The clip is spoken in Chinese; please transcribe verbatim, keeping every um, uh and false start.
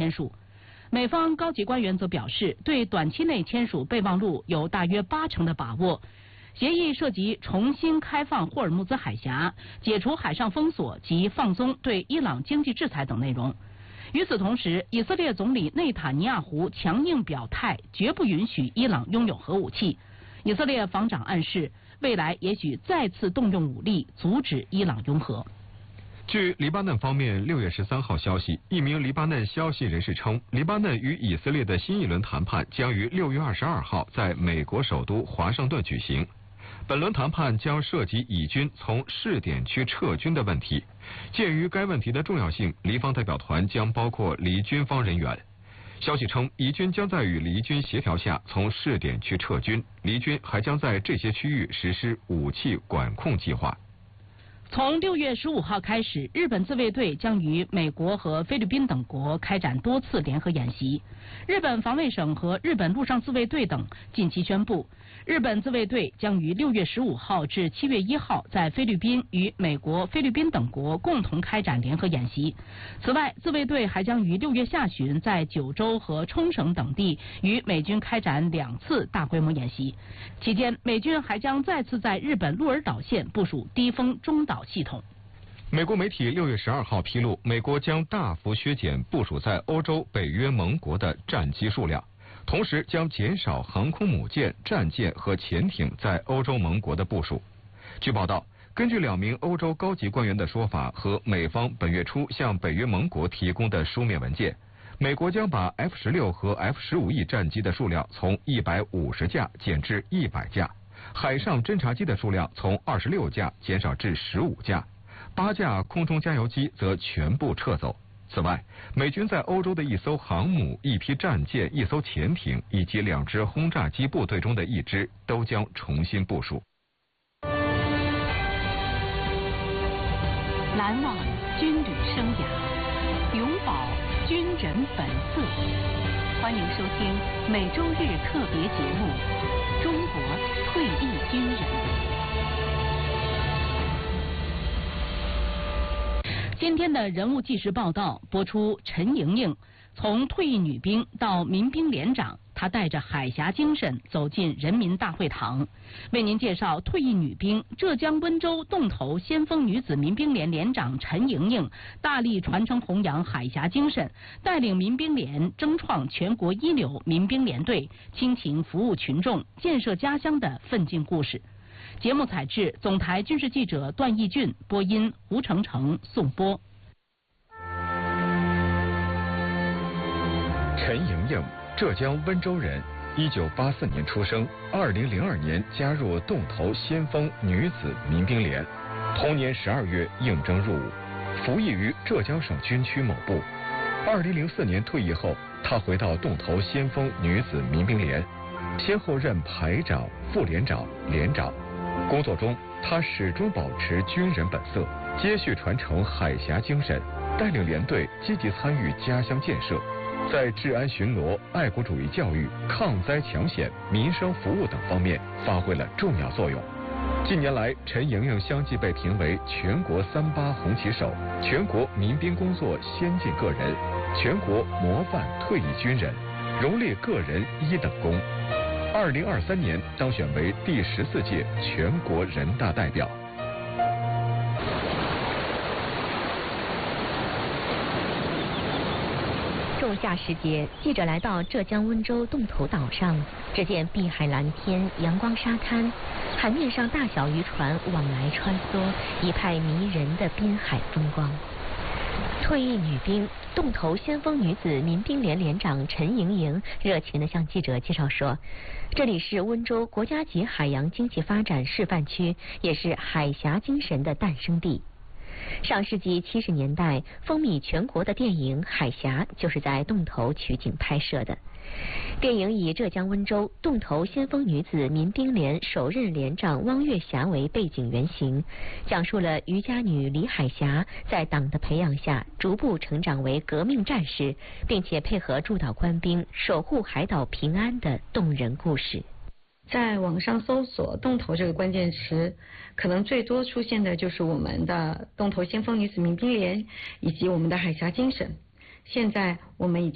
签署。美方高级官员则表示，对短期内签署备忘录有大约八成的把握。协议涉及重新开放霍尔木兹海峡、解除海上封锁及放松对伊朗经济制裁等内容。与此同时，以色列总理内塔尼亚胡强硬表态，绝不允许伊朗拥有核武器。以色列防长暗示，未来也许再次动用武力阻止伊朗拥核。 据黎巴嫩方面六月十三号消息，一名黎巴嫩消息人士称，黎巴嫩与以色列的新一轮谈判将于六月二十二号在美国首都华盛顿举行。本轮谈判将涉及以军从试点区撤军的问题。鉴于该问题的重要性，黎方代表团将包括黎军方人员。消息称，以军将在与黎军协调下从试点区撤军，黎军还将在这些区域实施武器管控计划。 从六月十五号开始，日本自卫队将与美国和菲律宾等国开展多次联合演习。日本防卫省和日本陆上自卫队等近期宣布，日本自卫队将于六月十五号至七月一号在菲律宾与美国、菲律宾等国共同开展联合演习。此外，自卫队还将于六月下旬在九州和冲绳等地与美军开展两次大规模演习。期间，美军还将再次在日本鹿儿岛县部署低风中导系统。 美国媒体六月十二号披露，美国将大幅削减部署在欧洲北约盟国的战机数量，同时将减少航空母舰、战舰和潜艇在欧洲盟国的部署。据报道，根据两名欧洲高级官员的说法和美方本月初向北约盟国提供的书面文件，美国将把 F 十六和 F 十五 E 战机的数量从一百五十架减至一百架，海上侦察机的数量从二十六架减少至十五架，八架空中加油机则全部撤走。此外，美军在欧洲的一艘航母、一批战舰、一艘潜艇以及两支轰炸机部队中的一支都将重新部署。 难忘军旅生涯，永葆军人本色。欢迎收听每周日特别节目《中国退役军人》。今天的人物纪实报道播出，陈莹莹从退役女兵到民兵连长，她带着海峡精神走进人民大会堂，为您介绍退役女兵浙江温州洞头先锋女子民兵连连长陈莹莹大力传承弘扬海峡精神，带领民兵连争创全国一流民兵连队，倾情服务群众，建设家乡的奋进故事。节目采制总台军事记者段义俊，播音胡成成、宋波。 陈莹莹，浙江温州人，一九八四年出生，二零零二年加入洞头先锋女子民兵连，同年十二月应征入伍，服役于浙江省军区某部。二零零四年退役后，她回到洞头先锋女子民兵连，先后任排长、副连长、连长。工作中，他始终保持军人本色，接续传承海峡精神，带领连队积极参与家乡建设，在治安巡逻、爱国主义教育、抗灾抢险、民生服务等方面发挥了重要作用。近年来，陈莹莹相继被评为全国三八红旗手、全国民兵工作先进个人、全国模范退役军人，荣列个人一等功。二零二三年当选为第十四届全国人大代表。 仲夏时节，记者来到浙江温州洞头岛上，只见碧海蓝天，阳光沙滩，海面上大小渔船往来穿梭，一派迷人的滨海风光。退役女兵、洞头先锋女子民兵连连长陈莹莹热情地向记者介绍说，这里是温州国家级海洋经济发展示范区，也是海峡精神的诞生地。上世纪七十年代，风靡全国的电影《海峡》就是在洞头取景拍摄的。电影以浙江温州洞头先锋女子民兵连首任连长汪月霞为背景原型，讲述了渔家女李海霞在党的培养下逐步成长为革命战士，并且配合驻岛官兵守护海岛平安的动人故事。 在网上搜索洞头这个关键词，可能最多出现的就是我们的洞头先锋女子民兵连以及我们的海峡精神。现在我们已经